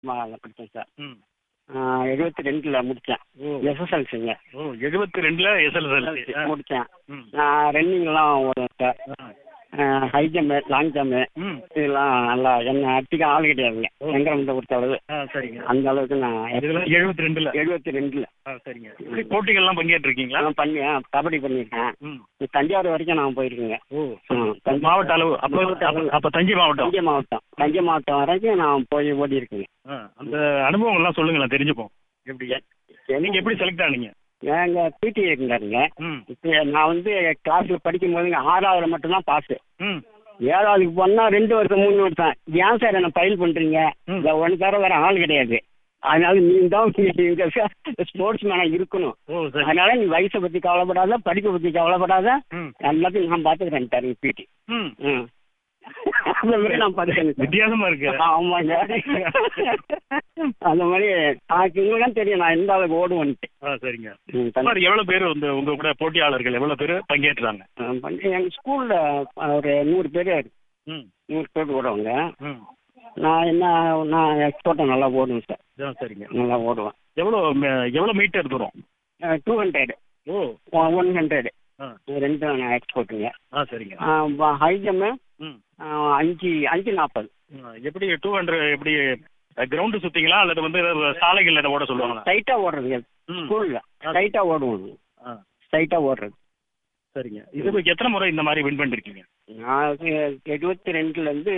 படித்தேன் சார். ம். 72ல் முடித்தேன். ஓ எஸ்எஸ்எல்சிங்க. ஓ 72ல் எஸ்எல்எல்சி முடித்தேன். ம். நான் ரன்னிங்லாம் ஓடுவேன் sir. High jump, long jump ம். இதெல்லாம் நல்லா என்ன அடிக்க ஆள் கிடையாதுங்க. எங்கிரமத்தை பொறுத்த அளவு சரிங்க. அந்த அளவுக்கு நான் இதெல்லாம் 72ல் 72ல் சரிங்க. இப்படி போட்டிகள்லாம் பங்கேற்றிருக்கீங்களா? நான் பண்ணேன். கபடி பண்ணியிருக்கேன். ம். தஞ்சாவூர் வரைக்கும் நான் போயிருக்கேங்க. ஓ மாவட்ட அளவு அப்போ தஞ்சை மாவட்டம். தஞ்சை மாவட்டம் வரைக்கும் நான் போய் ஓடி இருக்கேங்க. அந்த அனுபவங்கள்லாம் சொல்லுங்களேன், தெரிஞ்சுப்போம். எப்படி நீங்க எப்படி செலக்ட் ஆனீங்க? எங்க பிடி இருந்தாருங்க. ம். நான் வந்து கிளாஸ்ல படிக்கும் போதுங்க 6வது மட்டும்தான் பாஸ். ம். 7வதுக்கு போனா 2 வருஷம் 3 வருஷம். ஏன் சார் என்ன ஃபைல் பண்றீங்க? இந்த ஒன்று தவிர வேற ஆள் கிடையாது. அதனால நீ தான் ஸ்போர்ட்ஸ் மேனா இருக்கணும். அதனால நீ வயசை பத்தி கவலைப்படாத, படிப்பை பத்தி கவலைப்படாத, எல்லாத்தையும் நான் பாத்துக்கிறேன் பிடி. அந்த மாதிரி நான் பார்த்தேன். வித்தியாசமா இருக்கு. ஆமாங்க. அந்த மாதிரி உங்களுக்கு தெரியும் நான் எந்த அளவுக்கு ஓடுவேன்ட்டு. சரிங்க. எவ்வளவு பேர் வந்து உங்க கூட போட்டியாளர்கள் எவ்வளவு பேர் பங்கேற்றாங்க? எங்க ஸ்கூல்ல ஒரு 100 பேர் 100 பேர் ஓடுவாங்க. நான் எக்ஸ்போர்ட்டை நல்லா ஓடுவேன் சார். சரிங்க. நல்லா ஓடுவேன். எவ்வளவு மீட்டர் தூரம்? 200. 100 ரெண்டும் நான் எக்ஸ்போர்ட்டுங்க. சரிங்க. High jump 5:40. எப்படி 200 எப்படி கிரவுண்டு சுத்திங்களா அல்லது வந்து சாலைகள் ஓட சொல்லுவாங்களா? ஸ்ட்ரைட்டா ஓடுறது ஸ்கூல்ல. ஸ்ட்ரைட்டா ஓடுவோம். ஸ்ட்ரைட்டா ஓடுறது. சரிங்க. இது எத்தனை முறை இந்த மாதிரி வின் பண்ணிருக்கீங்க? நான் 72லேருந்து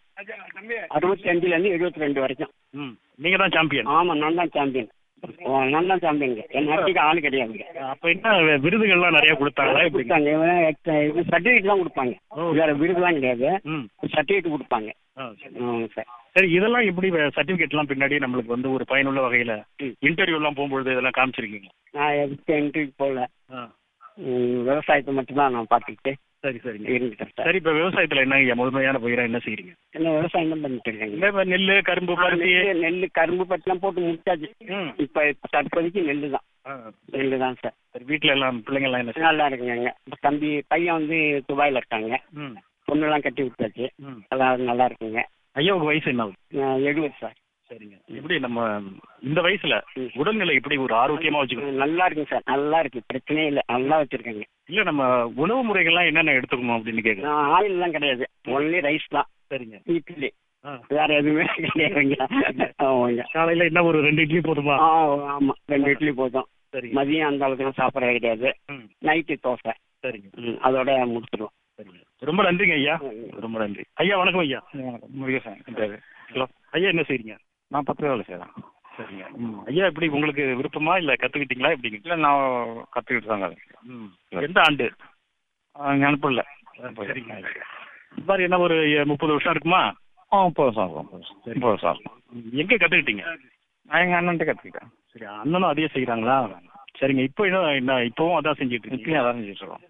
65லேருந்து 72 வரைக்கும். நீங்க தான் சாம்பியன்? ஆமா, நான் தான் சாம்பியன். நான் தான் சாம்பியன். என்ன அடிக்க ஆள் கிடையாதுங்க. அப்ப என்ன விருதுகள்லாம் நிறைய கொடுத்தாங்களா? கொடுத்தாங்க. சர்டிஃபிகேட் தான் கொடுப்பாங்க. வேற விருதுலாம் கிடையாது. சர்டிஃபிகேட் கொடுப்பாங்க. சரி, இதெல்லாம் எப்படி சர்டிஃபிகேட்லாம் பின்னாடி நம்மளுக்கு வந்து ஒரு பயனுள்ள வகையில இன்டர்வியூலாம் போகும்போது இதெல்லாம் காமிச்சிருக்கீங்க? நான் இன்டர்வியூ போகல. விவசாயத்தை மட்டும்தான் நான் பார்த்துக்கிட்டு. சரி சரிங்க. இருந்துட்டேன். சரி, இப்போ விவசாயத்தில் என்ன முழுமையான பயிரா என்ன செய்யறீங்க? என்ன விவசாயம் தான் பண்ணிட்டு இருக்கேங்க. நெல், கரும்பு, பருத்தி. நெல், கரும்பு பற்றிலாம் போட்டு முடிச்சாச்சு. இப்போ தற்போதைக்கு நெல் தான். நெல் தான் சார். சரி, வீட்டில் எல்லாம் பிள்ளைங்கள்லாம் என்ன? நல்லா இருக்குங்க. தம்பி பையன் வந்து துபாயில் இருக்காங்க. பொண்ணெல்லாம் கட்டி விட்டாச்சு. எல்லாம் நல்லா இருக்குங்க. ஐயா உங்க வயசு என்ன? 70 சார். சரிங்க. எப்படி நம்ம இந்த வயசுல உடல்நிலை எப்படி ஒரு ஆரோக்கியமா வச்சுக்கணும்? நல்லா இருக்குங்க சார். நல்லா இருக்கு, பிரச்சனையே இல்லை. நல்லா வச்சிருக்கேங்க. இல்ல நம்ம உணவு முறைகள்லாம் என்னென்ன எடுத்துக்கணும் அப்படின்னு கேட்குறேன். ஆயில் எல்லாம் கிடையாது. ஒன்லி ரைஸ் தான். சரிங்க. இட்லி வேற எதுவுமே கிடையாதுங்க. ஆமாங்க. காலையில என்ன ஒரு 2 இட்லி போதுமா? ஆமா, 2 இட்லி போதும். சரி. மதியம் அந்த அளவுக்கு சாப்பிட்றது கிடையாது. நைட்டு தோசை. சரிங்க. அதோட முடிச்சிடுவோம். சரிங்க. ரொம்ப நன்றிங்க ஐயா. ரொம்ப நன்றி ஐயா. வணக்கம் ஐயா. முருகேசன். ஹலோ ஐயா, என்ன செய்றீங்க? நான் 10 வேலை செய்கிறேன். சரிங்க. ஐயா, எப்படி உங்களுக்கு விருப்பமா இல்லை கற்றுக்கிட்டீங்களா எப்படிங்க? இல்லை, நான் கற்றுக்கிட்டு தாங்க. எந்த ஆண்டு? அனுப்பல. சரிங்க. பாரு என்ன ஒரு 30 வருஷம் இருக்குமா? 30 வருஷம் இருக்கும். 30 வருஷம் இருக்கும். எங்கே கற்றுக்கிட்டீங்க? நான் எங்கள் அண்ணன்ட்ட கற்றுக்கிட்டேன். சரி, அண்ணனும் அதே செய்கிறாங்களா? சரிங்க. இப்போ என்ன இப்போவும் அதான் செஞ்சுட்டு இருக்கீங்க? இப்பயும் அதான் செஞ்சுட்டு இருக்கோம்.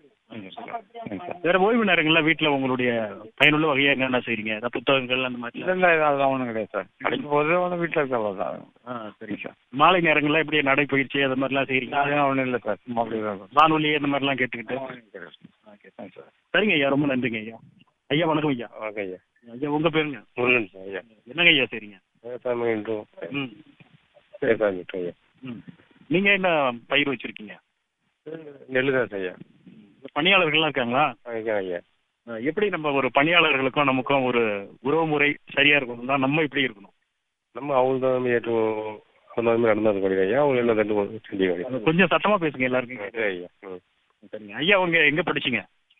வேற ஓய்வு நேரங்கள்ல வீட்டில் உங்களுடைய பயனுள்ள வகையா என்னென்ன செய்றீங்க? ஏதாவது புத்தகங்கள் அந்த மாதிரி? இல்லை, அதெல்லாம் ஒன்றும் கிடையாது சார். கிடைக்கும் போது ஒன்று வீட்டில் இருக்கிறது தான். சரி சார். மாலை நேரங்கள்ல எப்படி நடைப்பயிற்சி அது மாதிரிலாம் செய்றீங்க? அதெல்லாம் ஒன்றும் இல்லை சார். சும்மா அப்படி தான் வானொலி அந்த மாதிரிலாம் கேட்டுக்கிட்டு. சார். சரிங்க ஐயா, ரொம்ப நன்றிங்க ஐயா. ஐயா வணக்கம் ஐயா. ஓகே ஐயா. ஐயா உங்க பேருங்க? முருகன் சார். ஐயா என்னங்க ஐயா செய்றீங்க? விவசாயம். விவசாயம் ஐயா. நீங்க என்ன பயிர் வச்சிருக்கீங்க? நெல் தான் சார் ஐயா. பணியாளர்கள்லாம் இருக்காங்களா? ஐயா. எப்படி நம்ம ஒரு பணியாளர்களுக்கும் நமக்கும் ஒரு உறவு முறை சரியா இருக்கணும்னா நம்ம இப்படி இருக்கணும்? நம்ம அவங்க தான் ஏற்றும் சொன்னாலுமே நடந்தது கிடையாது ஐயா. அவங்க என்ன தண்டு செஞ்சு கொஞ்சம் சத்தமா பேசுங்க எல்லாருக்கும். ஐயா. சரிங்க ஐயா. அவங்க எங்க படிச்சீங்க?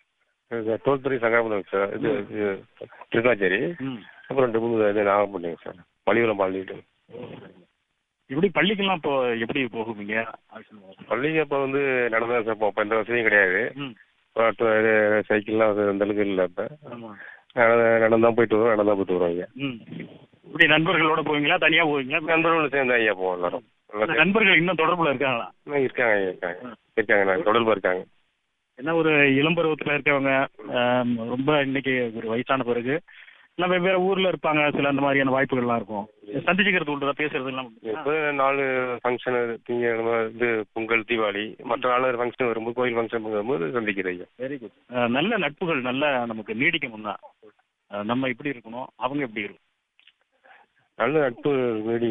12 சங்கராபுரம் சார். இது திருக்காச்சேரி. அப்புறம் 2 நாகப்பட்டினம் சார். பள்ளிக்கூடம் பாலிட்டு. இப்படி பள்ளிக்கெல்லாம் இப்போ எப்படி போகுவீங்க? பள்ளிக்கு இப்போ வந்து நடந்தா சார். இப்போ எந்த வசதியும் கிடையாது. சைக்கிள்லாம் அந்த அளவுக்கு இல்லை. இப்போ நடந்தான் போயிட்டு வருவோம். ஐயா. இப்படி நண்பர்களோட போவீங்களா தனியா போவீங்களா? நண்பர்களோட சேர்ந்து ஐயா போவோம் எல்லாரும். நண்பர்கள் இன்னும் தொடர்புல இருக்காங்களா? இருக்காங்க ஐயா. இருக்காங்க. தொடர்பு இருக்காங்க. என்ன ஒரு இளம்பருவத்தில் இருக்கவங்க ரொம்ப இன்னைக்கு ஒரு வயசான பிறகு எல்லாம் வெவ்வேறு ஊர்ல இருப்பாங்க. சில அந்த மாதிரியான வாய்ப்புகள்லாம் இருக்கும். சந்திச்சுக்கிறது உண்டு, பேசுறது எல்லாம். இப்போ 4 ஃபங்க்ஷன் திங்கக்கிழமை இது பொங்கல், தீபாவளி, மற்ற 4 ஃபங்க்ஷன் வரும்போது, கோயில் ஃபங்க்ஷன் வரும்போது சந்திக்கிறேன் ஐயா. Very good. நல்ல நட்புகள் நல்ல நமக்கு நீடிக்கணும்னா நம்ம இப்படி இருக்கணும், அவங்க எப்படி இருக்கும்? நல்ல நட்பு நீடி